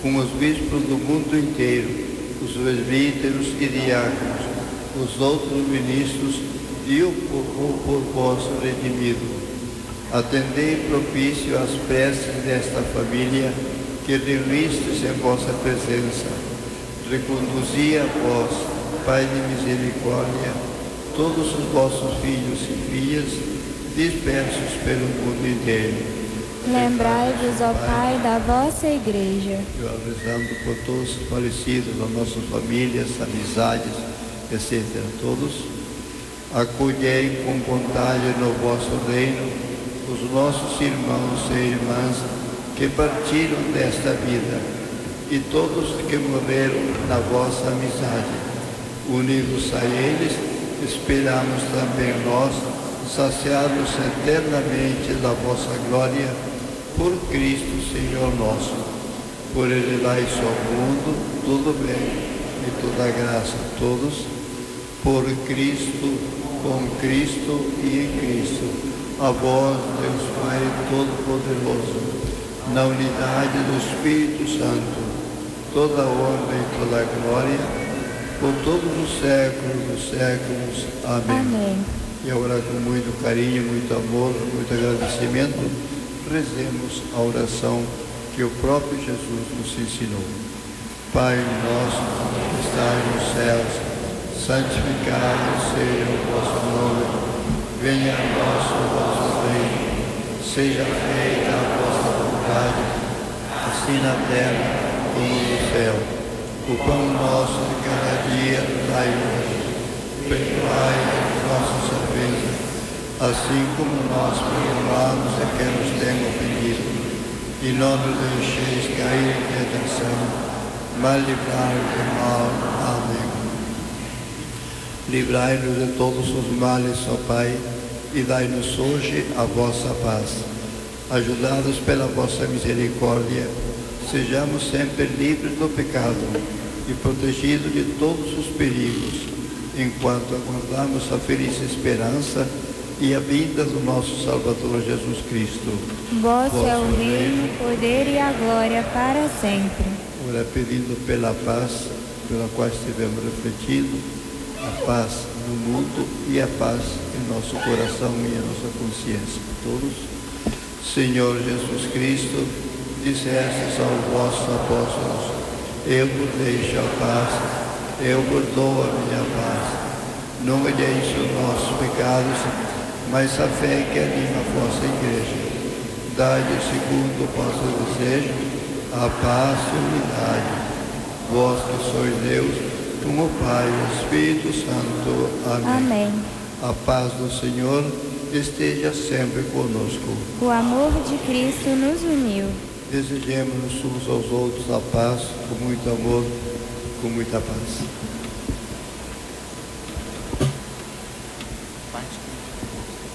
com os bispos do mundo inteiro, os presbíteros e diáconos, os outros ministros e o povo por vós redimido. Atendei propício às preces desta família que reunistes em vossa presença. Reconduzi a vós, Pai de misericórdia, todos os vossos filhos e filhas, dispersos pelo mundo inteiro. Lembrai-vos, ó Pai, da vossa Igreja. Eu rezando por todos os falecidos, as nossas famílias, amizades, etc. Todos, acolhei com vontade no vosso reino os nossos irmãos e irmãs que partiram desta vida e todos que morreram na vossa amizade. Unidos a eles, esperamos também nós, saciados eternamente da vossa glória, por Cristo Senhor nosso. Por Ele dais ao mundo todo bem e toda graça a todos, por Cristo, com Cristo e em Cristo, a vós, Deus Pai Todo-Poderoso, na unidade do Espírito Santo, toda honra e toda glória, por todos os séculos dos séculos. Amém. Amém. E agora, com muito carinho, muito amor, muito agradecimento, rezemos a oração que o próprio Jesus nos ensinou. Pai nosso que estás nos céus, santificado seja o vosso nome, venha a nós o vosso reino, seja feita a vossa vontade, assim na terra como no céu. O pão nosso de cada dia dai hoje, perdoai as nossas ofensas, assim como nós perdoamos a quem nos tem ofendido. E não nos deixeis cair em tentação, mas livrai-nos do mal. Amém. Livrai-nos de todos os males, ó Pai, e dai-nos hoje a vossa paz. Ajudados pela vossa misericórdia, sejamos sempre livres do pecado e protegidos de todos os perigos, enquanto aguardamos a feliz esperança e a vinda do nosso Salvador Jesus Cristo. Vosso é o reino, o poder e a glória para sempre. Ora, pedindo pela paz, pela qual estivemos refletindo, a paz no mundo e a paz em nosso coração e em nossa consciência. Todos, Senhor Jesus Cristo, dissestes aos vossos apóstolos: eu vos deixo a paz, eu vos dou a minha paz. Não olheis os nossos pecados, mas a fé que anima a vossa igreja. Dai-lhe segundo o vosso desejo a paz e a unidade. Vós que sois Deus, com o Pai e o Espírito Santo. Amém. Amém. A paz do Senhor esteja sempre conosco. O amor de Cristo nos uniu. Desejemos uns aos outros a paz, com muito amor, com muita paz.